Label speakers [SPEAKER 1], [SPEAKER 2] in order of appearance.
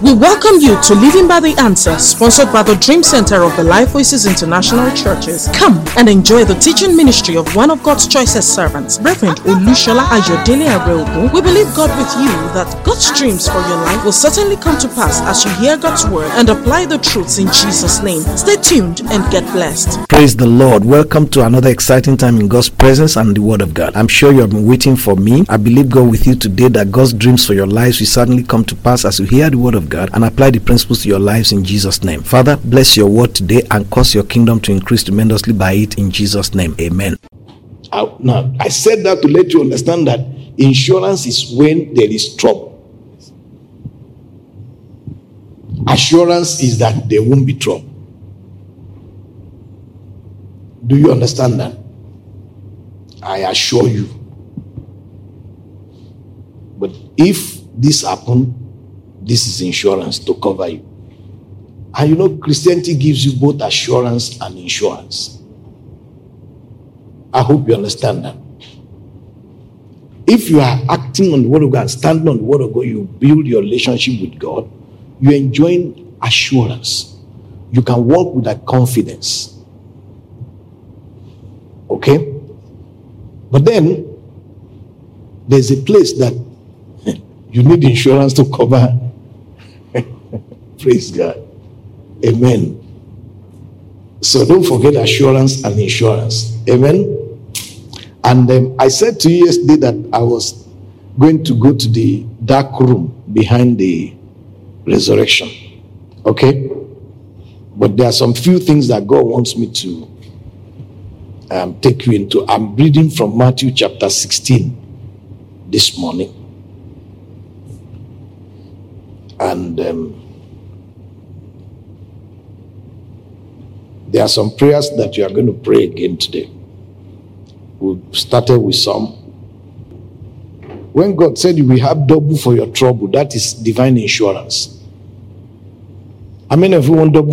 [SPEAKER 1] We welcome you to Living by the Answer, sponsored by the Dream Center of the Life Voices International Churches. Come and enjoy the teaching ministry of one of God's choicest servants, Reverend Olushola Ayodele Areogun. We believe God with you that God's dreams for your life will certainly come to pass as you hear God's word and apply the truths in Jesus' name. Stay tuned and get blessed.
[SPEAKER 2] Praise the Lord. Welcome to another exciting time in God's presence and the Word of God. I'm sure you have been waiting for me. I believe God with you today that God's dreams for your lives will certainly come to pass as you hear the Word of God and apply the principles to your lives in Jesus' name. Father, bless your word today and cause your kingdom to increase tremendously by it in Jesus' name. Amen.
[SPEAKER 3] Now, I said that to let you understand that insurance is when there is trouble. Assurance is that there won't be trouble. Do you understand that? I assure you. But if this happens, this is insurance to cover you. And you know, Christianity gives you both assurance and insurance. I hope you understand that. If you are acting on the Word of God, standing on the Word of God, you build your relationship with God, you're enjoying assurance. You can walk with that confidence. Okay? But then, there's a place that you need insurance to cover. Praise God. Amen. So don't forget assurance and insurance. Amen. And I said to you yesterday that I was going to go to the dark room behind the resurrection. Okay? But there are some few things that God wants me to take you into. I'm reading from Matthew chapter 16 this morning. And there are some prayers that you are going to pray again today. We started with some. When God said you will have double for your trouble, that is divine insurance. How many of you want double